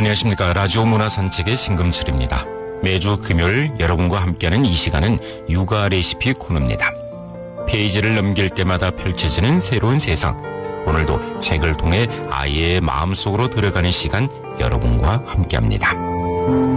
안녕하십니까. 라디오 문화산책의 신금철입니다. 매주 금요일 여러분과 함께하는 이 시간은 육아 레시피 코너입니다. 페이지를 넘길 때마다 펼쳐지는 새로운 세상. 오늘도 책을 통해 아이의 마음속으로 들어가는 시간 여러분과 함께합니다.